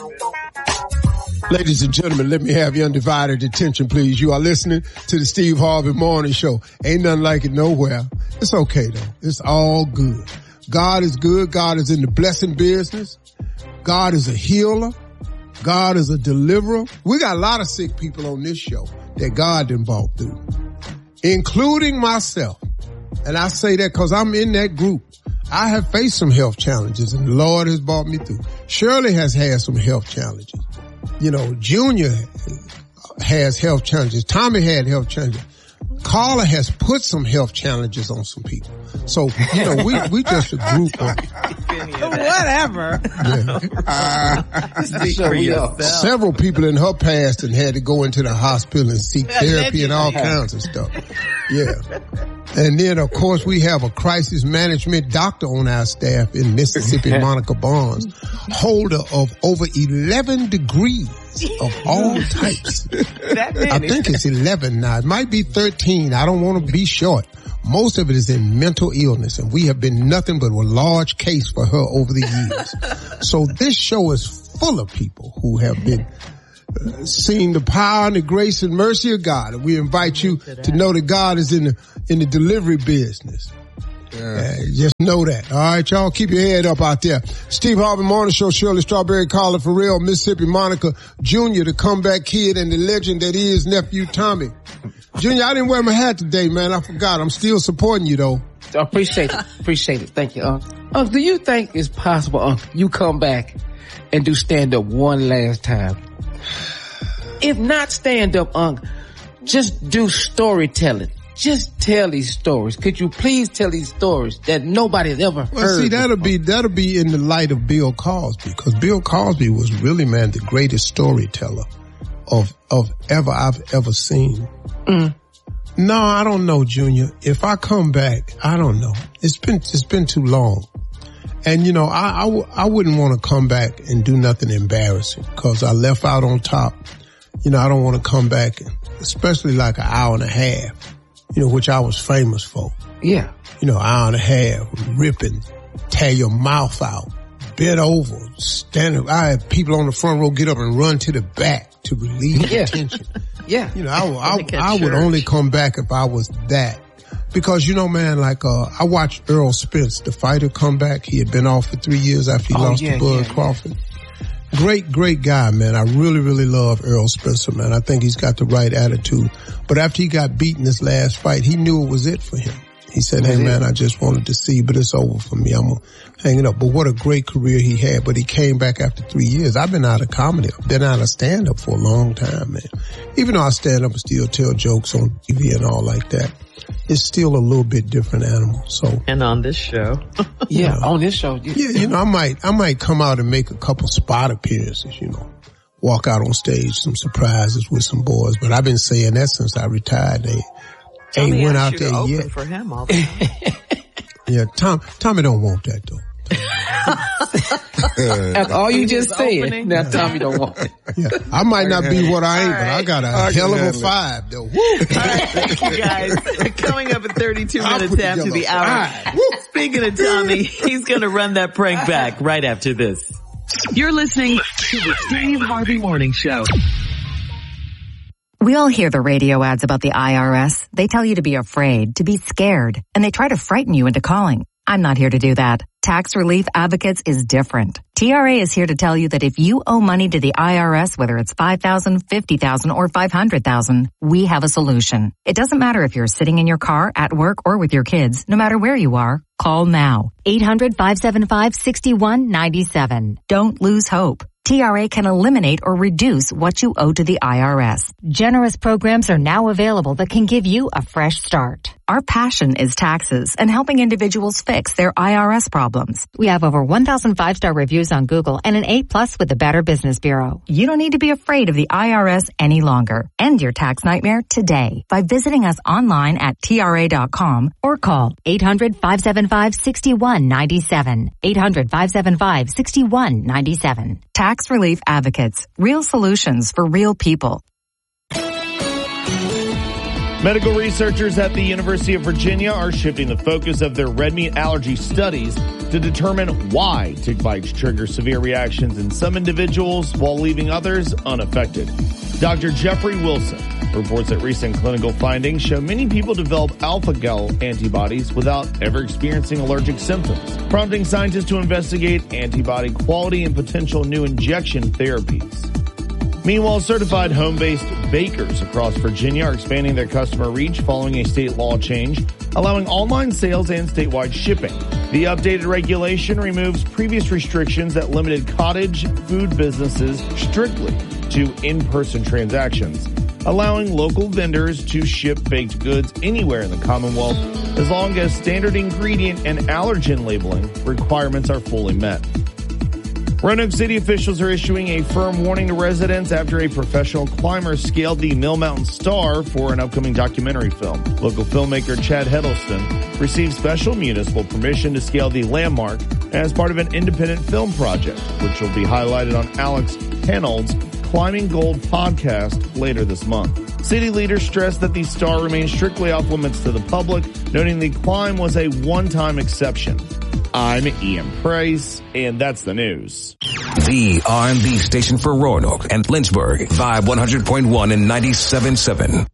Ladies and gentlemen, let me have your undivided attention, please. You are listening to the Steve Harvey Morning Show. Ain't nothing like it nowhere. It's okay, though. It's all good. God is good. God is in the blessing business. God is a healer. God is a deliverer. We got a lot of sick people on this show that God done brought through, including myself. And I say that because I'm in that group. I have faced some health challenges, and the Lord has brought me through. Shirley has had some health challenges. You know, Junior has health challenges. Tommy had health challenges. Carla has put some health challenges on some people. So, you know, we just a group of... Whatever. Yeah. Several people in her past and had to go into the hospital and seek therapy and all kinds of stuff. Yeah. And then, of course, we have a crisis management doctor on our staff in Mississippi, Monica Barnes, holder of over 11 degrees of all types. I think it's 11 now. It might be 13. I don't want to be short. Most of it is in mental illness, and we have been nothing but a large case for her over the years. So this show is full of people who have been seeing the power and the grace and mercy of God. And we invite you to know that God is in the delivery business. Just know that. All right, y'all, keep your head up out there. Steve Harvey Morning Show, Shirley Strawberry, Carla Farrell, Mississippi Monica, Junior, the comeback kid, and the legend that is nephew Tommy. Junior, I didn't wear my hat today, man. I forgot. I'm still supporting you, though. I appreciate it. Thank you, Unc, do you think it's possible, Unc, you come back and do stand-up one last time? If not stand-up, Unc, just do storytelling. Just tell these stories. Could you please tell these stories that nobody's ever heard? Well, see, that'll be in the light of Bill Cosby, because Bill Cosby was really, man, the greatest storyteller of I've ever seen. No, I don't know, Junior. If I come back, I don't know. It's been too long. And, you know, I wouldn't want to come back and do nothing embarrassing, because I left out on top. You know, I don't want to come back, especially like an hour and a half, you know, which I was famous for. Yeah. You know, hour and a half, ripping, tear your mouth out, bent over, standing. I had people on the front row get up and run to the back to relieve the tension. Yeah. You know, I would only come back if I was that. Because, you know, man, like, I watched Earl Spence, the fighter, come back. He had been off for 3 years after he lost to Bud Crawford. Great guy, man. I really, really love Earl Spencer, man. I think he's got the right attitude. But after he got beaten this last fight, he knew it was it for him. He said, hey, man, I just wanted to see, but it's over for me. I'm going to hang it up. But what a great career he had. But he came back after 3 years. I've been out of comedy. I've been out of stand-up for a long time, man. Even though I stand up and still tell jokes on TV and all like that, it's still a little bit different animal. So. And on this show. On this show. Yeah, you know, I might come out and make a couple spot appearances, you know. Walk out on stage, some surprises with some boys. But I've been saying that since I retired. They ain't went out there yet. For him all the time. Yeah, Tommy don't want that though. That's all you just said. Now Tommy don't want it. Yeah, I might not be what I ain't, but I got a hell of a 5 though. Woo. All right, thank you guys. Coming up at 32 minutes after the hour. Speaking of Tommy, he's going to run that prank back right after this. You're listening to the Steve Harvey Morning Show. We all hear the radio ads about the IRS. They tell you to be afraid, to be scared, and they try to frighten you into calling. I'm not here to do that. Tax Relief Advocates is different. TRA is here to tell you that if you owe money to the IRS, whether it's $5,000, $50,000, or $500,000, we have a solution. It doesn't matter if you're sitting in your car, at work, or with your kids. No matter where you are, call now. 800-575-6197. Don't lose hope. TRA can eliminate or reduce what you owe to the IRS. Generous programs are now available that can give you a fresh start. Our passion is taxes and helping individuals fix their IRS problems. We have over 1,000 5-star reviews on Google and an A+ with the Better Business Bureau. You don't need to be afraid of the IRS any longer. End your tax nightmare today by visiting us online at TRA.com or call 800-575-6197. 800-575-6197. Tax Relief Advocates. Real solutions for real people. Medical researchers at the University of Virginia are shifting the focus of their red meat allergy studies to determine why tick bites trigger severe reactions in some individuals while leaving others unaffected. Dr. Jeffrey Wilson reports that recent clinical findings show many people develop alpha-gal antibodies without ever experiencing allergic symptoms, prompting scientists to investigate antibody quality and potential new injection therapies. Meanwhile, certified home-based bakers across Virginia are expanding their customer reach following a state law change, allowing online sales and statewide shipping. The updated regulation removes previous restrictions that limited cottage food businesses strictly to in-person transactions, allowing local vendors to ship baked goods anywhere in the Commonwealth as long as standard ingredient and allergen labeling requirements are fully met. Roanoke City officials are issuing a firm warning to residents after a professional climber scaled the Mill Mountain Star for an upcoming documentary film. Local filmmaker Chad Heddleston received special municipal permission to scale the landmark as part of an independent film project, which will be highlighted on Alex Hanold's Climbing Gold podcast later this month. City leaders stressed that the star remains strictly off limits to the public, noting the climb was a one-time exception. I'm Ian Price, and that's the news. The R&B station for Roanoke and Lynchburg, Vibe 100.1 and 97.7.